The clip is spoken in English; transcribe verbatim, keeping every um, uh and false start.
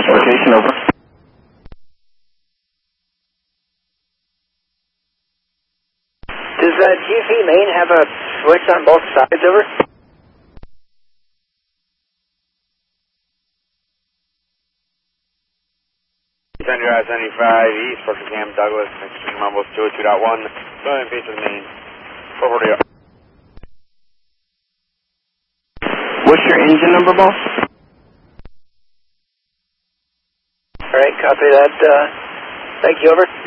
West location, over. Does uh, G F E main have a switch on both sides, over? Send your I seventy-five East, Portland Cam Douglas, extreme rumbles two oh two point one, going face of the main, four forty. What's your engine number, boss? All right, copy that. Uh, thank you, over.